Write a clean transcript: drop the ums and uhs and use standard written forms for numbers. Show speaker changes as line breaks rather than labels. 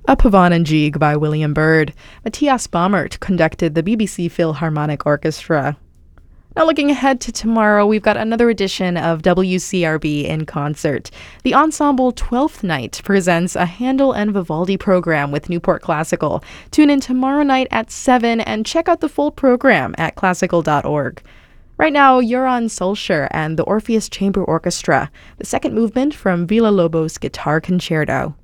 A Pavane by William Byrd. Matthias Baumert conducted the BBC Philharmonic Orchestra. Now looking ahead to tomorrow, we've got another edition of WCRB in concert. The Ensemble 12th Night presents a Handel and Vivaldi program with Newport Classical. Tune in tomorrow night at 7 and check out the full program at classical.org. Right now, Joran Solskjaer and the Orpheus Chamber Orchestra, the second movement from Villa-Lobos Guitar Concerto.